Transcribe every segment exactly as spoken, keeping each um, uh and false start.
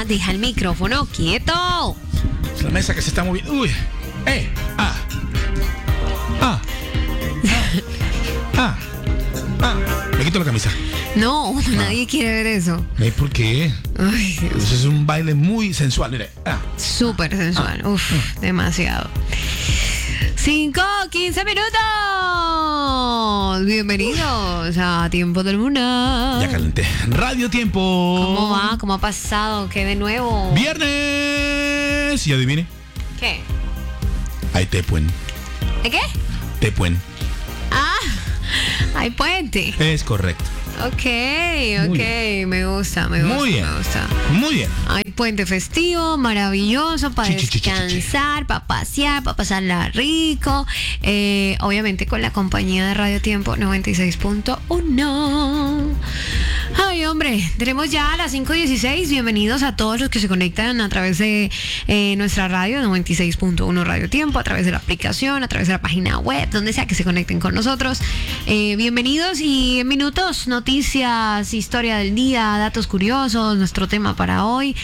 luna, deja el micrófono quieto. Es la mesa que se está moviendo. Uy. Eh. Ah. Ah. Ah. Ah. Me quito la camisa. No, ah. Nadie quiere ver eso. ¿Ves por qué? Ay, Dios. Eso es un baile muy sensual, mire. Ah. Súper sensual. Ah. Uf, ah. demasiado. cinco, quince minutos. Bienvenidos a Tiempo de Luna. Ya calenté. Radio Tiempo. ¿Cómo va? ¿Cómo ha pasado? ¿Qué de nuevo? Viernes. ¿Y adivine? ¿Qué? Hay Tepuen. ¿De qué? Tepuen. Ah, hay puente. Es correcto. Ok, ok, me gusta, me gusta, Muy bien. me gusta. Muy bien. Hay puente festivo, maravilloso, para descansar, para pasear, para pasarla rico. Eh, obviamente con la compañía de Radio Tiempo noventa y seis punto uno. Ay, hombre, tenemos ya a las cinco dieciséis. Bienvenidos a todos los que se conectan a través de eh, nuestra radio noventa y seis punto uno Radio Tiempo, a través de la aplicación, a través de la página web, donde sea que se conecten con nosotros. Eh, bienvenidos y en minutos, noticias, historia del día, datos curiosos, nuestro tema para hoy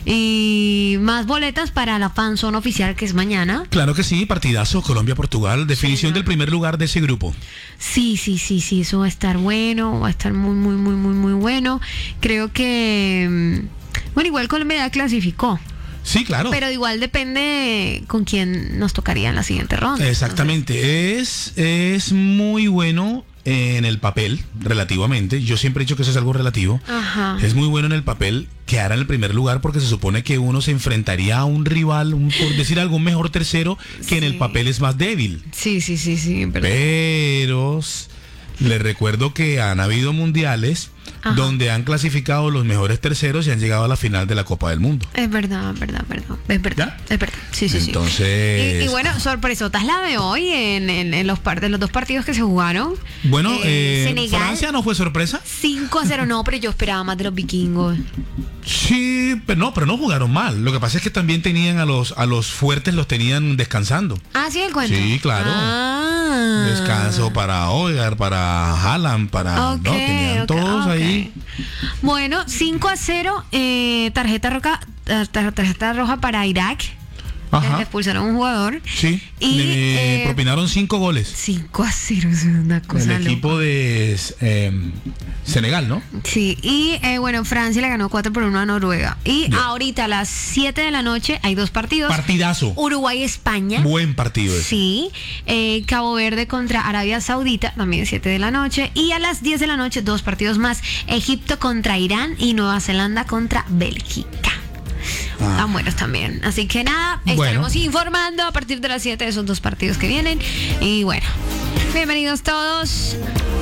y más boletas para la fanzone oficial que es mañana. Claro que sí, partidazo Colombia-Portugal, definición sí, del primer lugar de ese grupo. Sí, sí, sí, sí, eso va a estar bueno, va a estar muy, muy, muy, muy, muy bueno. Creo que, bueno, igual Colombia ya clasificó. Sí, claro. Pero igual depende con quién nos tocaría en la siguiente ronda. Exactamente, es, es muy bueno en el papel, relativamente. Yo siempre he dicho que eso es algo relativo. Ajá. Es muy bueno en el papel quedar en el primer lugar porque se supone que uno se enfrentaría a un rival, un, por decir algo, un mejor tercero que sí. En el papel es más débil. Sí, sí, sí, sí. Pero, pero les recuerdo que han habido mundiales Ajá. donde han clasificado los mejores terceros y han llegado a la final de la Copa del Mundo. Es verdad, es verdad, es verdad. Es verdad, ¿Ya? es verdad. Sí, sí, Entonces, sí. Y, y bueno, sorpresotas la de hoy en, en, en los, par de los dos partidos que se jugaron. Bueno, eh, eh, Senegal, Francia no fue sorpresa. cinco a cero, no, pero yo esperaba más de los vikingos. Sí, pero no, pero no jugaron mal. Lo que pasa es que también tenían a los a los fuertes, los tenían descansando. Ah, sí, el cuento. Sí, claro. Ah. Descanso para Odegaard, para Haaland, para okay, no, tenían okay, todos okay. ahí. Bueno, cinco a cero, eh, tarjeta roja, tarjeta roja para Irak. Ajá. Le expulsaron a un jugador. Sí. Y le eh, propinaron cinco goles. cinco a cero, es una cosa El loca. equipo de eh, Senegal, ¿no? Sí, y eh, bueno, Francia le ganó cuatro por uno a Noruega. Y yeah. ahorita a las siete de la noche hay dos partidos. Partidazo. Uruguay-España. Buen partido ese. Sí. Eh, Cabo Verde contra Arabia Saudita, también siete de la noche. Y a las diez de la noche, dos partidos más. Egipto contra Irán y Nueva Zelanda contra Bélgica. Ah. Están buenos también. Así que nada, estaremos bueno. informando a partir de las siete de esos dos partidos que vienen. Y bueno, bienvenidos todos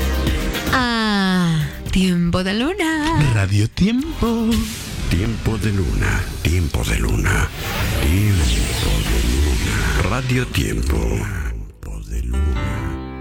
a Tiempo de Luna. Radio Tiempo. Tiempo de Luna. Tiempo de Luna. Tiempo de Luna. Radio Tiempo.